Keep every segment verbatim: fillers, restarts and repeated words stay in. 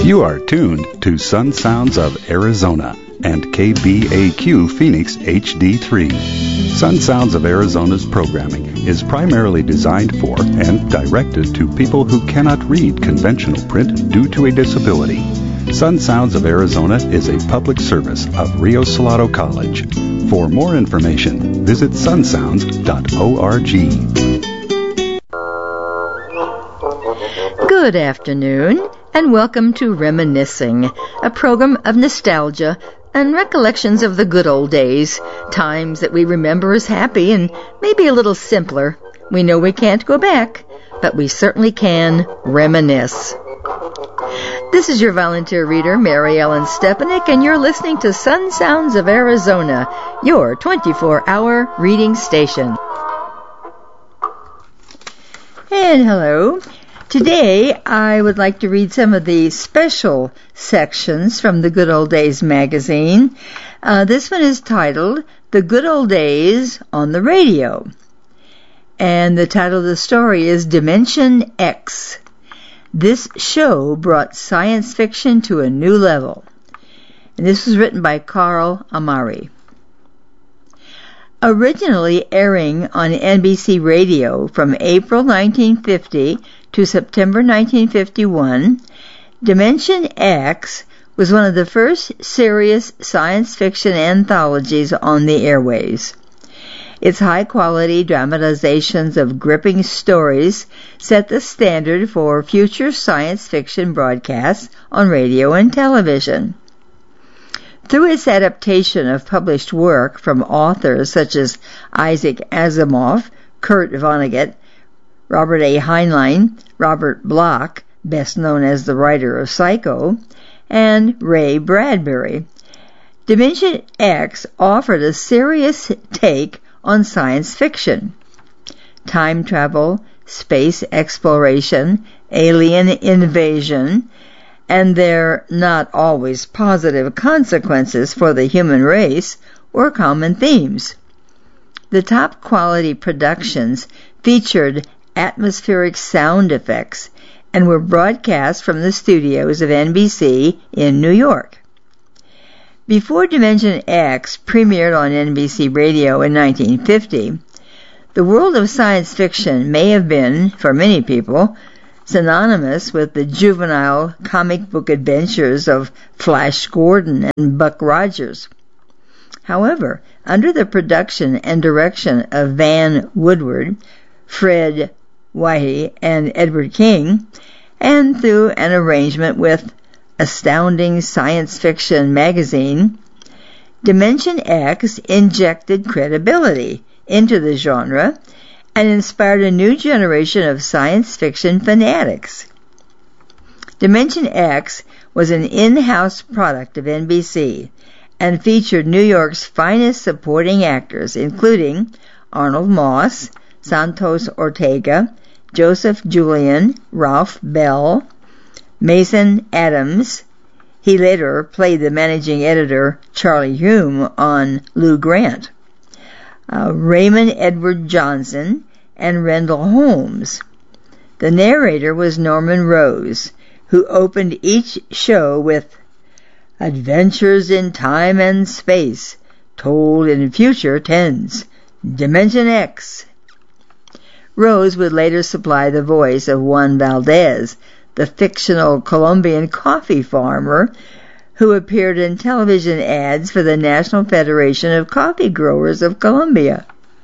You are tuned to Sun Sounds of Arizona and K B A Q Phoenix H D three. Sun Sounds of Arizona's programming is primarily designed for and directed to people who cannot read conventional print due to a disability. Sun Sounds of Arizona is a public service of Rio Salado College. For more information, visit sun sounds dot org. Good afternoon, and welcome to Reminiscing, a program of nostalgia and recollections of the good old days, times that we remember as happy and maybe a little simpler. We know we can't go back, but we certainly can reminisce. This is your volunteer reader, Mary Ellen Stepanek, and you're listening to Sun Sounds of Arizona, your twenty-four hour reading station. And hello. Today, I would like to read some of the special sections from the Good Old Days magazine. Uh, this one is titled, The Good Old Days on the Radio. And the title of the story is Dimension X. This show brought science fiction to a new level. And this was written by Carl Amari. Originally airing on N B C Radio from April nineteen fifty to September nineteen fifty-one, Dimension X was one of the first serious science fiction anthologies on the airwaves. Its high-quality dramatizations of gripping stories set the standard for future science fiction broadcasts on radio and television. Through its adaptation of published work from authors such as Isaac Asimov, Kurt Vonnegut, Robert A. Heinlein, Robert Bloch, best known as the writer of Psycho, and Ray Bradbury, Dimension X offered a serious take on science fiction. Time travel, space exploration, alien invasion, and their not always positive consequences for the human race were common themes. The top quality productions featured atmospheric sound effects and were broadcast from the studios of N B C in New York. Before Dimension X premiered on N B C Radio in nineteen fifty, the world of science fiction may have been, for many people, synonymous with the juvenile comic book adventures of Flash Gordon and Buck Rogers. However, under the production and direction of Van Woodward, Fred Whitey, and Edward King, and through an arrangement with Astounding Science Fiction magazine, Dimension X injected credibility into the genre and inspired a new generation of science fiction fanatics. Dimension X was an in-house product of N B C and featured New York's finest supporting actors, including Arnold Moss, Santos Ortega, Joseph Julian, Ralph Bell, Mason Adams. He later played the managing editor Charlie Hume on Lou Grant. Uh, Raymond Edward Johnson, and Rendell Holmes. The narrator was Norman Rose, who opened each show with Adventures in Time and Space, told in future tense, Dimension X. Rose would later supply the voice of Juan Valdez, the fictional Colombian coffee farmer who appeared in television ads for the National Federation of Coffee Growers of Colombia.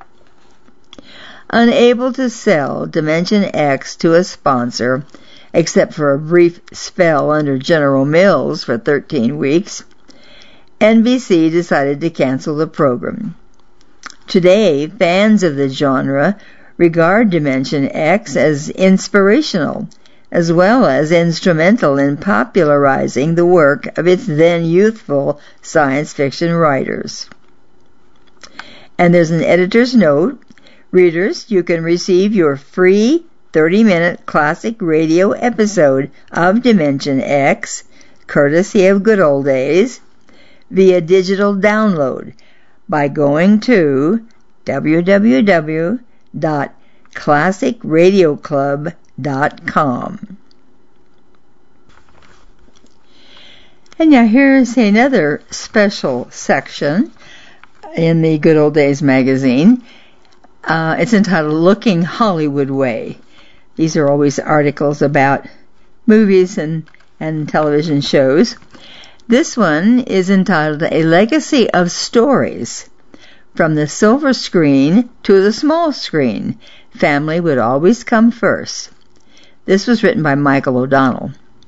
Unable to sell Dimension X to a sponsor, except for a brief spell under General Mills for thirteen weeks, N B C decided to cancel the program. Today, fans of the genre regard Dimension X as inspirational, as well as instrumental in popularizing the work of its then youthful science fiction writers. And there's an editor's note. Readers, you can receive your free thirty-minute classic radio episode of Dimension X, courtesy of Good Old Days, via digital download by going to w w w dot classic radio club dot com. And now here's another special section in the Good Old Days magazine. Uh, it's entitled Looking Hollywood Way. These are always articles about movies and, and television shows. This one is entitled A Legacy of Stories. From the silver screen to the small screen, family would always come first. This was written by Michael O'Donnell.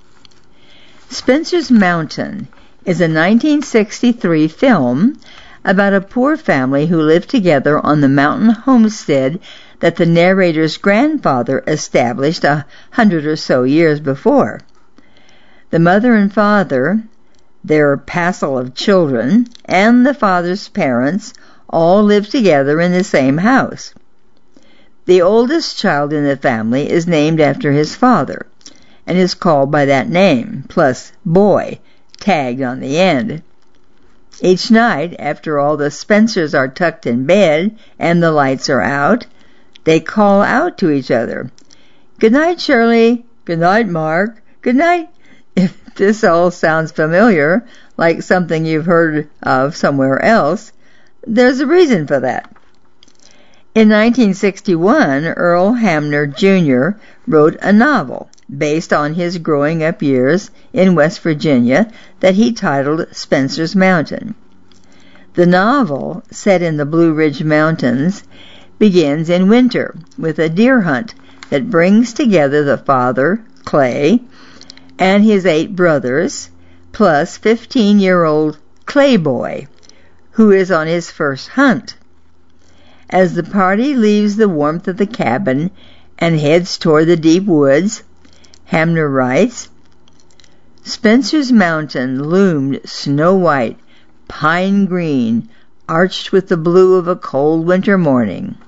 Spencer's Mountain is a nineteen sixty-three film about a poor family who lived together on the mountain homestead that the narrator's grandfather established a hundred or so years before. The mother and father, their passel of children, and the father's parents all live together in the same house. The oldest child in the family is named after his father, and is called by that name, plus boy, tagged on the end. Each night, after all the Spencers are tucked in bed and the lights are out, they call out to each other, "Good night, Shirley. Good night, Mark. Good night." If this all sounds familiar, like something you've heard of somewhere else, there's a reason for that. In nineteen sixty-one, Earl Hamner Junior wrote a novel based on his growing up years in West Virginia that he titled Spencer's Mountain. The novel, set in the Blue Ridge Mountains, begins in winter with a deer hunt that brings together the father, Clay, and his eight brothers, plus fifteen-year-old Clay Boy, who is on his first hunt. As the party leaves the warmth of the cabin and heads toward the deep woods, Hamner writes, Spencer's Mountain loomed snow-white, pine-green, arched with the blue of a cold winter morning.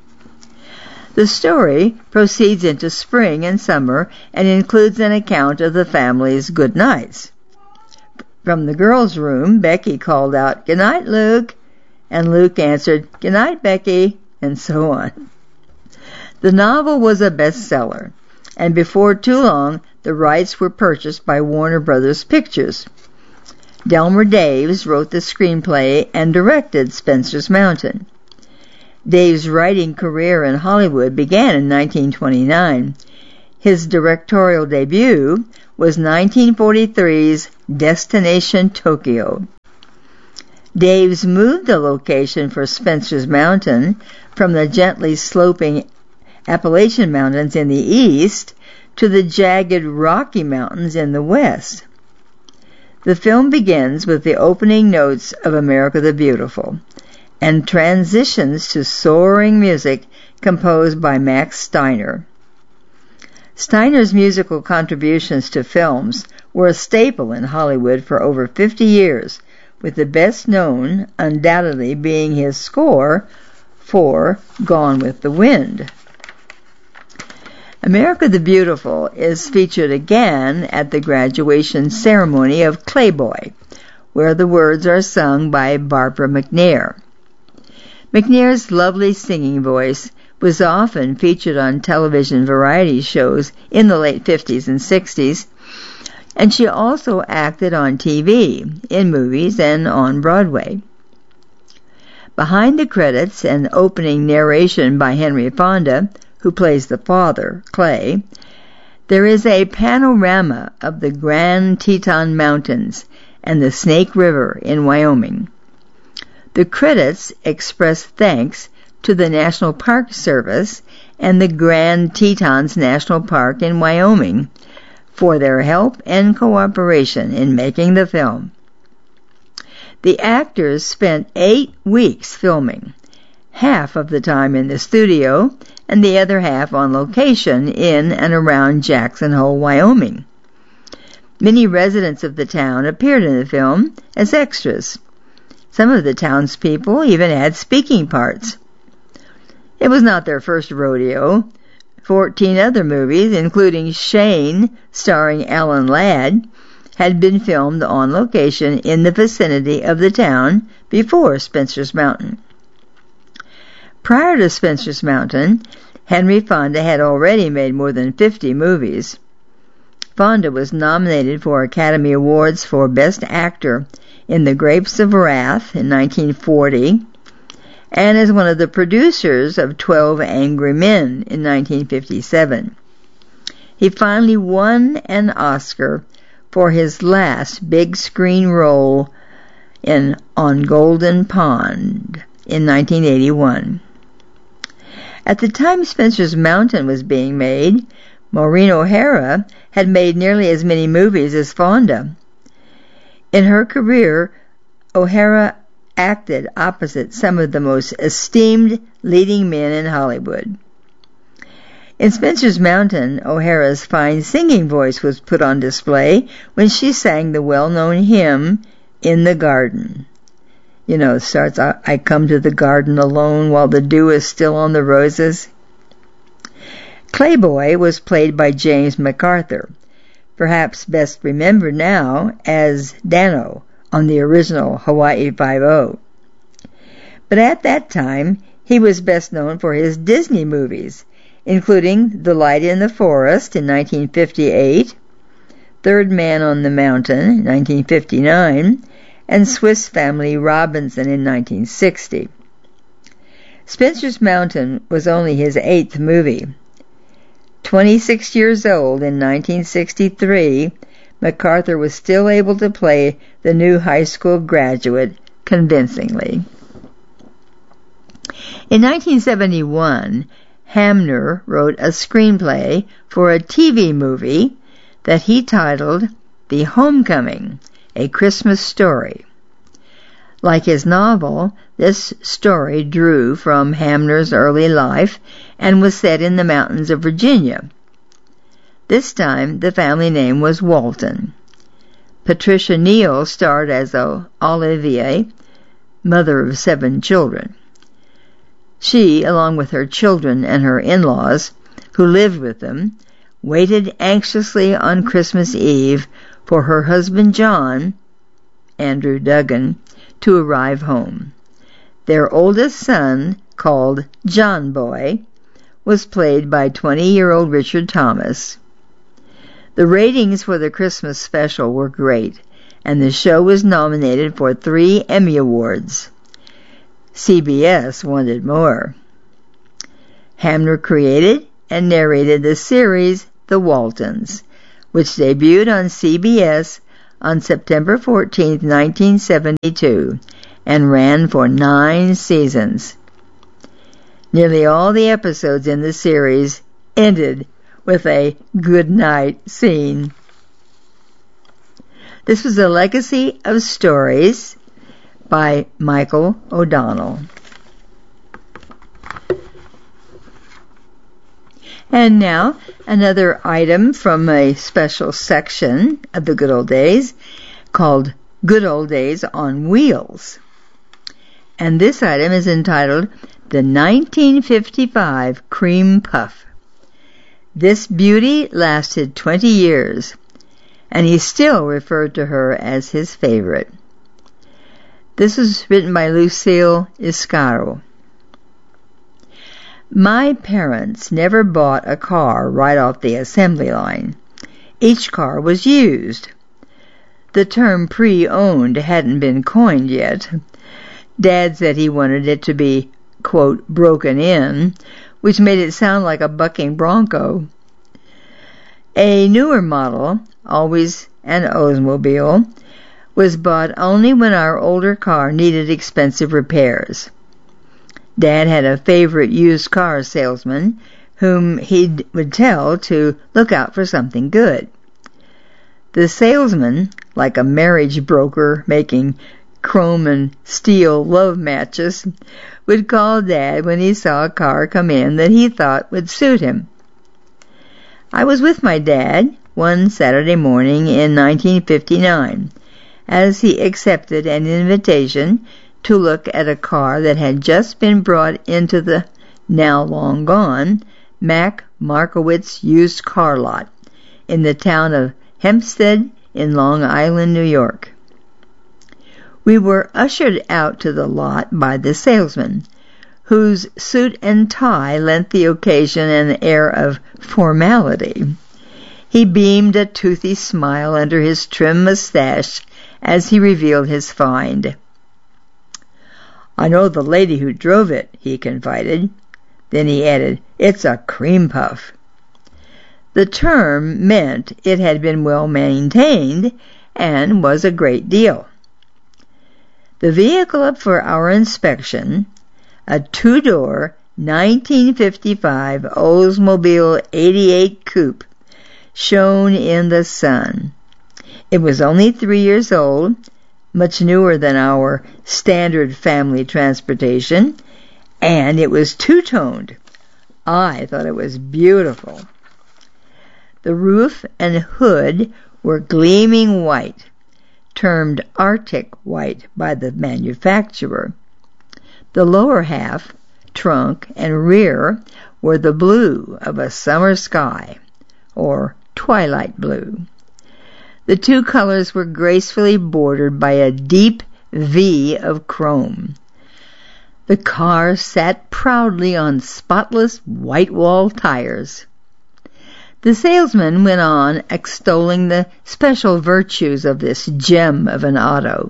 The story proceeds into spring and summer and includes an account of the family's good nights. From the girls' room, Becky called out, "Good night, Luke," and Luke answered, "Good night, Becky," and so on. The novel was a bestseller, and before too long, the rights were purchased by Warner Brothers Pictures. Delmer Daves wrote the screenplay and directed Spencer's Mountain. Dave's writing career in Hollywood began in nineteen twenty-nine. His directorial debut was nineteen forty-three's Destination Tokyo. Daves moved the location for Spencer's Mountain from the gently sloping Appalachian Mountains in the east to the jagged Rocky Mountains in the west. The film begins with the opening notes of America the Beautiful and transitions to soaring music composed by Max Steiner. Steiner's musical contributions to films were a staple in Hollywood for over fifty years, with the best known undoubtedly being his score for Gone with the Wind. America the Beautiful is featured again at the graduation ceremony of Clay Boy, where the words are sung by Barbara McNair. McNair's lovely singing voice was often featured on television variety shows in the late fifties and sixties, and she also acted on T V, in movies, and on Broadway. Behind the credits and opening narration by Henry Fonda, who plays the father, Clay, there is a panorama of the Grand Teton Mountains and the Snake River in Wyoming. The credits express thanks to the National Park Service and the Grand Tetons National Park in Wyoming for their help and cooperation in making the film. The actors spent eight weeks filming, half of the time in the studio and the other half on location in and around Jackson Hole, Wyoming. Many residents of the town appeared in the film as extras. Some of the townspeople even had speaking parts. It was not their first rodeo. Fourteen other movies, including Shane, starring Alan Ladd, had been filmed on location in the vicinity of the town before Spencer's Mountain. Prior to Spencer's Mountain, Henry Fonda had already made more than fifty movies. Fonda was nominated for Academy Awards for Best Actor in The Grapes of Wrath in nineteen forty, and as one of the producers of Twelve Angry Men in nineteen fifty-seven. He finally won an Oscar for his last big screen role in On Golden Pond in nineteen eighty-one. At the time Spencer's Mountain was being made, Maureen O'Hara had made nearly as many movies as Fonda. In her career, O'Hara acted opposite some of the most esteemed leading men in Hollywood. In Spencer's Mountain, O'Hara's fine singing voice was put on display when she sang the well-known hymn, In the Garden. You know, it starts, I come to the garden alone while the dew is still on the roses. Clayboy was played by James MacArthur, perhaps best remembered now as Dano on the original Hawaii Five-O. But at that time, he was best known for his Disney movies, including The Light in the Forest in nineteen fifty-eight, Third Man on the Mountain in nineteen fifty-nine, and Swiss Family Robinson in nineteen sixty. Spencer's Mountain was only his eighth movie. twenty-six years old in nineteen sixty-three, MacArthur was still able to play the new high school graduate convincingly. In nineteen seventy-one, Hamner wrote a screenplay for a T V movie that he titled The Homecoming, A Christmas Story. Like his novel, this story drew from Hamner's early life and was set in the mountains of Virginia. This time, the family name was Walton. Patricia Neal starred as Olivia, mother of seven children. She, along with her children and her in-laws, who lived with them, waited anxiously on Christmas Eve for her husband John, Andrew Duggan, to arrive home. Their oldest son, called John Boy, was played by twenty-year-old Richard Thomas. The ratings for the Christmas special were great, and the show was nominated for three Emmy Awards. C B S wanted more. Hamner created and narrated the series The Waltons, which debuted on C B S on September fourteenth, nineteen seventy-two, and ran for nine seasons. Nearly all the episodes in the series ended with a good night scene. This was a legacy of stories by Michael O'Donnell. And now, another item from a special section of the Good Old Days called Good Old Days on Wheels. And this item is entitled The nineteen fifty-five Cream Puff. This beauty lasted twenty years, and he still referred to her as his favorite. This was written by Lucille Iscaro. My parents never bought a car right off the assembly line. Each car was used. The term pre-owned hadn't been coined yet. Dad said he wanted it to be, quote, broken in, which made it sound like a bucking bronco. A newer model, always an Oldsmobile, was bought only when our older car needed expensive repairs. Dad had a favorite used car salesman whom he would tell to look out for something good. The salesman, like a marriage broker making chrome and steel love matches, would call Dad when he saw a car come in that he thought would suit him. I was with my dad one Saturday morning in nineteen fifty-nine, as he accepted an invitation to look at a car that had just been brought into the now long gone Mack Markowitz used car lot in the town of Hempstead in Long Island, New York. We were ushered out to the lot by the salesman, whose suit and tie lent the occasion an air of formality. He beamed a toothy smile under his trim mustache as he revealed his find. "I know the lady who drove it," he confided. Then he added, "It's a cream puff." The term meant it had been well maintained and was a great deal. The vehicle up for our inspection, a two-door nineteen fifty-five Oldsmobile eighty-eight Coupe, shone in the sun. It was only three years old, much newer than our standard family transportation, and it was two-toned. I thought it was beautiful. The roof and hood were gleaming white, termed Arctic white by the manufacturer. The lower half, trunk, and rear were the blue of a summer sky, or twilight blue. The two colors were gracefully bordered by a deep V of chrome. The car sat proudly on spotless white-wall tires. The salesman went on extolling the special virtues of this gem of an auto.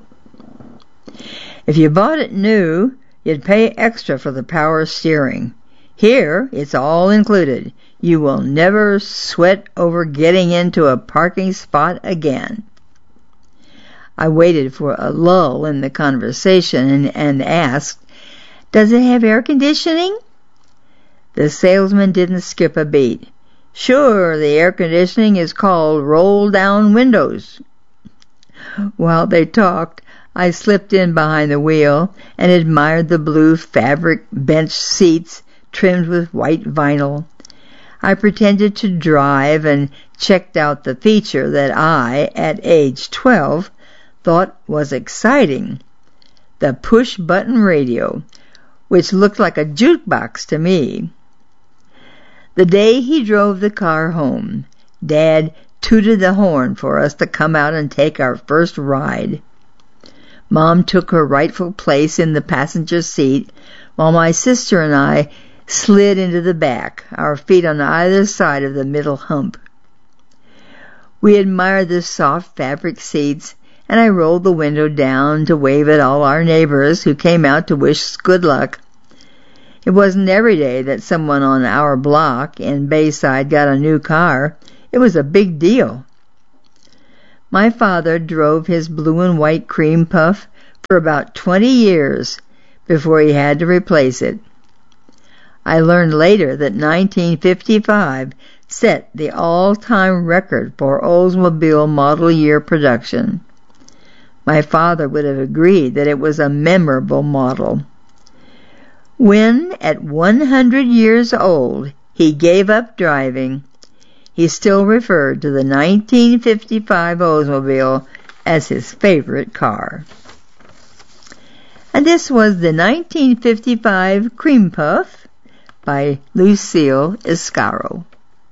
If you bought it new, you'd pay extra for the power steering. Here, it's all included. You will never sweat over getting into a parking spot again. I waited for a lull in the conversation and, and asked, "Does it have air conditioning?" The salesman didn't skip a beat. "Sure, the air conditioning is called roll-down windows." While they talked, I slipped in behind the wheel and admired the blue fabric bench seats trimmed with white vinyl. I pretended to drive and checked out the feature that I, at age twelve, thought was exciting: the push-button radio, which looked like a jukebox to me. The day he drove the car home, Dad tooted the horn for us to come out and take our first ride. Mom took her rightful place in the passenger seat, while my sister and I slid into the back, our feet on either side of the middle hump. We admired the soft fabric seats, and I rolled the window down to wave at all our neighbors who came out to wish us good luck. It wasn't every day that someone on our block in Bayside got a new car. It was a big deal. My father drove his blue and white cream puff for about twenty years before he had to replace it. I learned later that nineteen fifty-five set the all-time record for Oldsmobile model year production. My father would have agreed that it was a memorable model. When, at one hundred years old, he gave up driving, he still referred to the nineteen fifty-five Oldsmobile as his favorite car. And this was the nineteen fifty-five Cream Puff by Lucille Iscaro.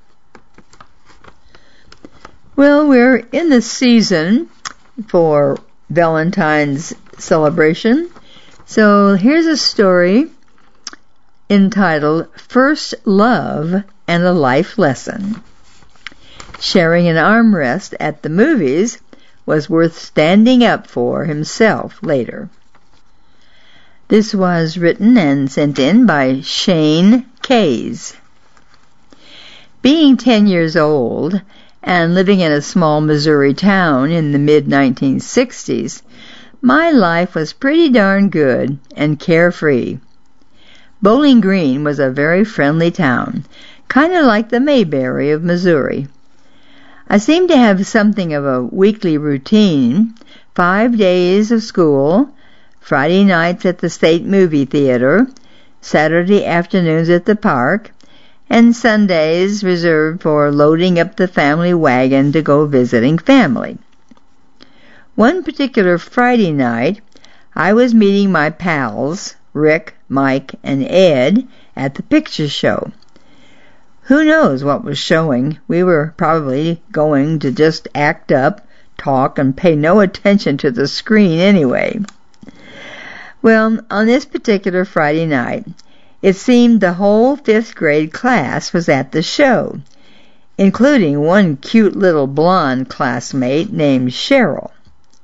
Well, we're in the season for Valentine's celebration, so here's a story entitled First Love and a Life Lesson. Sharing an armrest at the movies was worth standing up for himself later. This was written and sent in by Shane Kays. Being ten years old and living in a small Missouri town in the mid nineteen sixties, my life was pretty darn good and carefree. Bowling Green was a very friendly town, kind of like the Mayberry of Missouri. I seemed to have something of a weekly routine: five days of school, Friday nights at the State Movie Theater, Saturday afternoons at the park, and Sundays reserved for loading up the family wagon to go visiting family. One particular Friday night, I was meeting my pals, Rick, Mike, and Ed, at the picture show. Who knows what was showing? We were probably going to just act up, talk, and pay no attention to the screen anyway. Well, on this particular Friday night, it seemed the whole fifth grade class was at the show, including one cute little blonde classmate named Cheryl.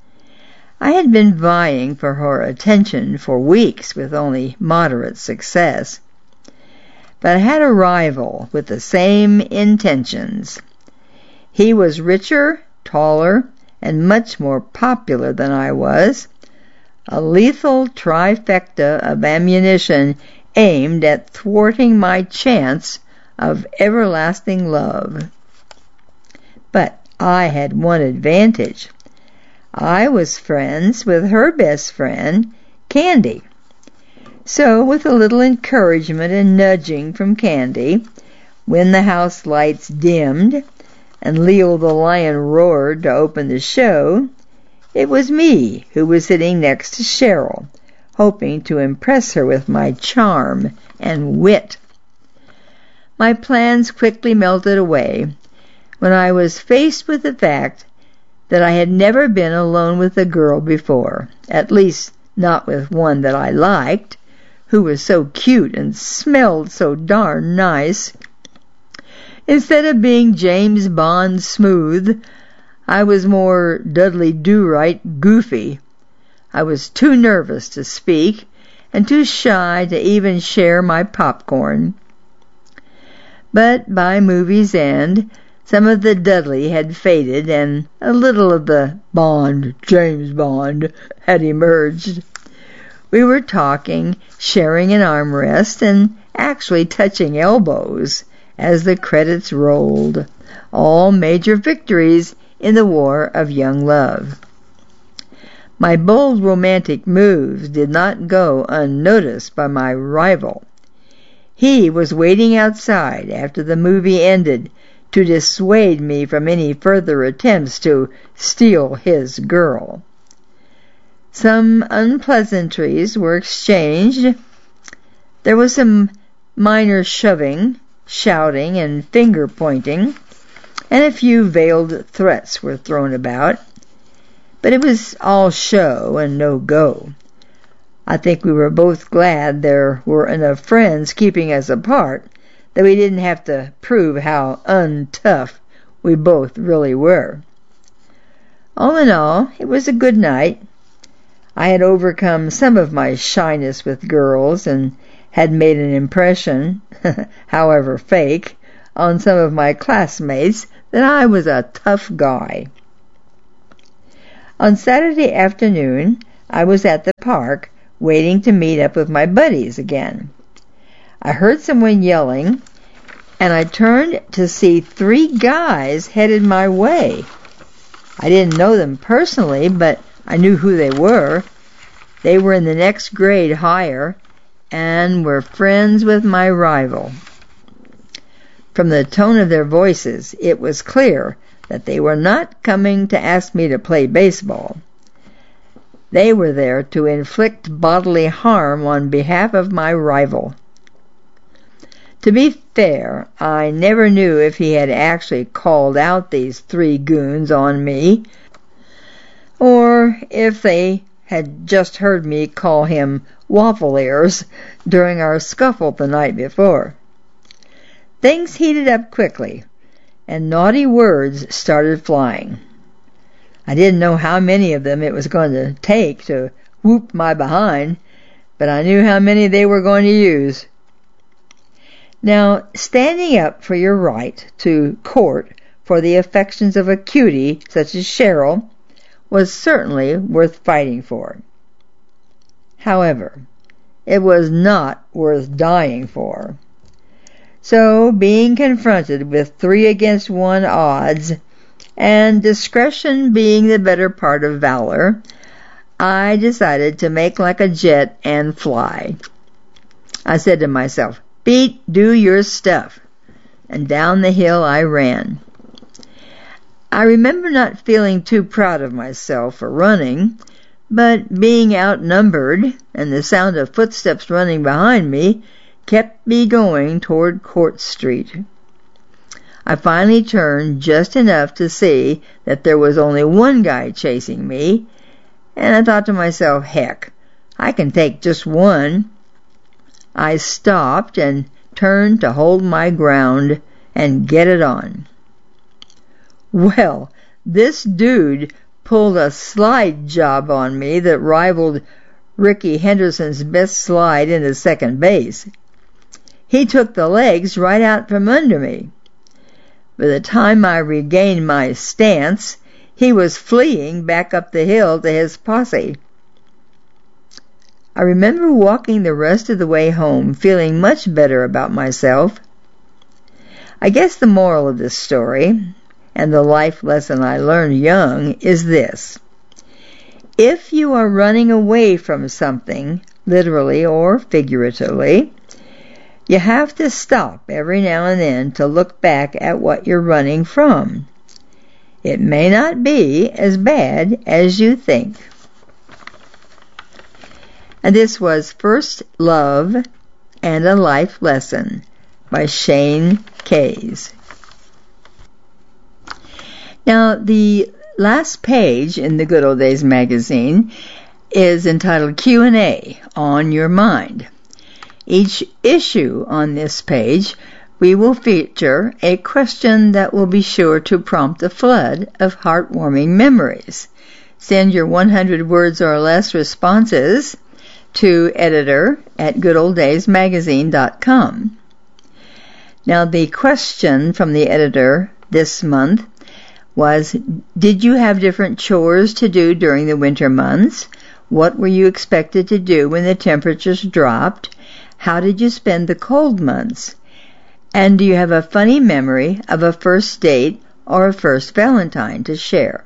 I had been vying for her attention for weeks with only moderate success, but I had a rival with the same intentions. He was richer, taller, and much more popular than I was, a lethal trifecta of ammunition aimed at thwarting my chance of everlasting love. But I had one advantage. I was friends with her best friend, Candy. So, with a little encouragement and nudging from Candy, when the house lights dimmed and Leo the lion roared to open the show, it was me who was sitting next to Cheryl, hoping to impress her with my charm and wit. My plans quickly melted away when I was faced with the fact that I had never been alone with a girl before, at least not with one that I liked, who was so cute and smelled so darn nice. Instead of being James Bond smooth, I was more Dudley Do-Right goofy. I was too nervous to speak and too shy to even share my popcorn. But by movie's end, some of the Dudley had faded and a little of the Bond, James Bond, had emerged. We were talking, sharing an armrest, and actually touching elbows as the credits rolled, all major victories in the war of young love. My bold romantic moves did not go unnoticed by my rival. He was waiting outside after the movie ended to dissuade me from any further attempts to steal his girl. Some unpleasantries were exchanged. There was some minor shoving, shouting, and finger-pointing, and a few veiled threats were thrown about. But it was all show and no go. I think we were both glad there were enough friends keeping us apart that we didn't have to prove how untough we both really were. All in all, it was a good night. I had overcome some of my shyness with girls and had made an impression, however fake, on some of my classmates that I was a tough guy. On Saturday afternoon, I was at the park waiting to meet up with my buddies again. I heard someone yelling, and I turned to see three guys headed my way. I didn't know them personally, but I knew who they were. They were in the next grade higher and were friends with my rival. From the tone of their voices, it was clear that they were not coming to ask me to play baseball. They were there to inflict bodily harm on behalf of my rival. To be fair, I never knew if he had actually called out these three goons on me, or if they had just heard me call him waffle ears during our scuffle the night before. Things heated up quickly, and naughty words started flying. I didn't know how many of them it was going to take to whoop my behind, but I knew how many they were going to use. Now, standing up for your right to court for the affections of a cutie such as Cheryl was certainly worth fighting for. However, it was not worth dying for. So, being confronted with three against one odds, and discretion being the better part of valor, I decided to make like a jet and fly. I said to myself, "Pete, do your stuff," and down the hill I ran. I remember not feeling too proud of myself for running, but being outnumbered and the sound of footsteps running behind me kept me going toward Court Street. I finally turned just enough to see that there was only one guy chasing me, and I thought to myself, heck, I can take just one. I stopped and turned to hold my ground and get it on. Well, this dude pulled a slide job on me that rivaled Ricky Henderson's best slide into second base. He took the legs right out from under me. By the time I regained my stance, he was fleeing back up the hill to his posse. I remember walking the rest of the way home feeling much better about myself. I guess the moral of this story, and the life lesson I learned young, is this. If you are running away from something, literally or figuratively, you have to stop every now and then to look back at what you're running from. It may not be as bad as you think. And this was First Love and a Life Lesson by Shane Kays. Now, the last page in the Good Old Days magazine is entitled Q and A on Your Mind. Each issue on this page, we will feature a question that will be sure to prompt a flood of heartwarming memories. Send your one hundred words or less responses to editor at good old days magazine dot com. Now, the question from the editor this month was, did you have different chores to do during the winter months? What were you expected to do when the temperatures dropped? How did you spend the cold months? And do you have a funny memory of a first date or a first Valentine to share?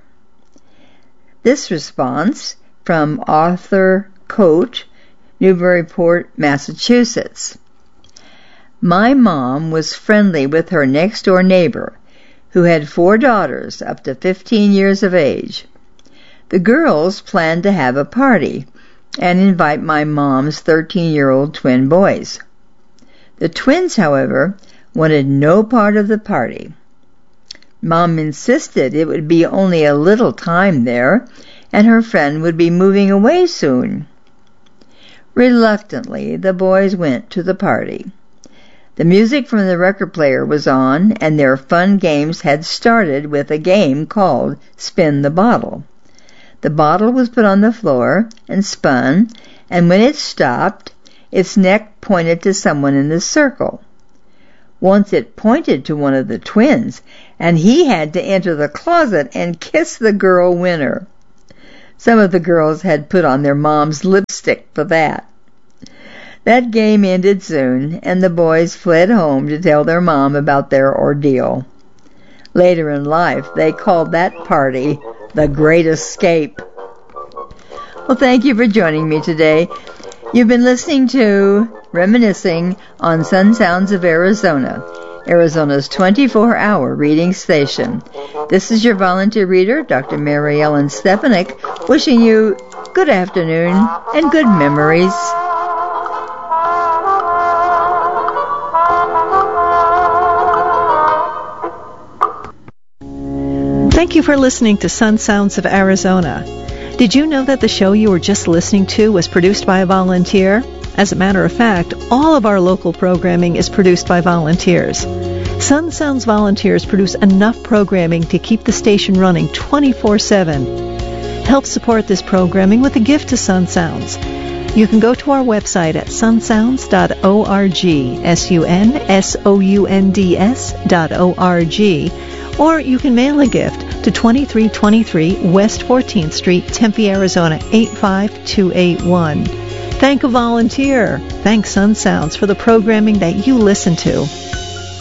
This response from Arthur Coate, Newburyport, Massachusetts. My mom was friendly with her next-door neighbor, who had four daughters up to fifteen years of age. The girls planned to have a party and invite my mom's thirteen-year-old twin boys. The twins, however, wanted no part of the party. Mom insisted it would be only a little time there, and her friend would be moving away soon. Reluctantly, the boys went to the party. The music from the record player was on, and their fun games had started with a game called Spin the Bottle. The bottle was put on the floor and spun, and when it stopped, its neck pointed to someone in the circle. Once it pointed to one of the twins, and he had to enter the closet and kiss the girl winner. Some of the girls had put on their mom's lipstick for that. That game ended soon, and the boys fled home to tell their mom about their ordeal. Later in life, they called that party the Great Escape. Well, thank you for joining me today. You've been listening to Reminiscing on Sun Sounds of Arizona, Arizona's twenty-four hour reading station. This is your volunteer reader, Doctor Mary Ellen Stepanek, wishing you good afternoon and good memories. Thank you for listening to Sun Sounds of Arizona. Did you know that the show you were just listening to was produced by a volunteer? As a matter of fact, all of our local programming is produced by volunteers. Sun Sounds volunteers produce enough programming to keep the station running twenty-four seven. Help support this programming with a gift to Sun Sounds. You can go to our website at sun sounds dot org, S U N S O U N D S dot O R G, or you can mail a gift to twenty-three twenty-three West fourteenth Street, Tempe, Arizona, eight five two eight one. Thank a volunteer. Thank Sun Sounds for the programming that you listen to.